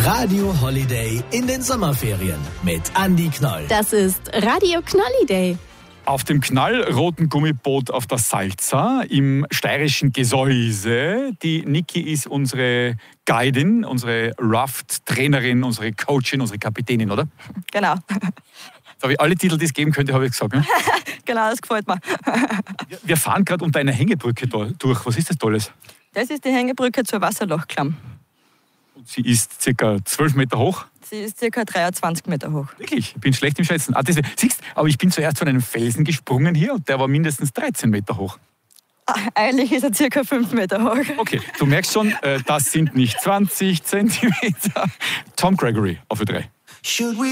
Radio Holiday in den Sommerferien mit Andi Knoll. Das ist Radio Knolliday. Auf dem knallroten Gummiboot auf der Salza im steirischen Gesäuse. Die Niki ist unsere Guidin, unsere Raft-Trainerin, unsere Coachin, unsere Kapitänin, oder? Genau. Da habe ich alle Titel, die es geben könnte, habe ich gesagt. Ne? Genau, das gefällt mir. Wir fahren gerade unter einer Hängebrücke durch. Was ist das Tolles? Das ist die Hängebrücke zur Wasserlochklamm. Und sie ist ca. 12 Meter hoch. Sie ist ca. 23 Meter hoch. Wirklich? Ich bin schlecht im Schätzen. Siehst, aber ich bin zuerst von einem Felsen gesprungen hier und der war mindestens 13 Meter hoch. Eigentlich ist er ca. 5 Meter hoch. Okay, du merkst schon, das sind nicht 20 Zentimeter. Tom Gregory auf 3.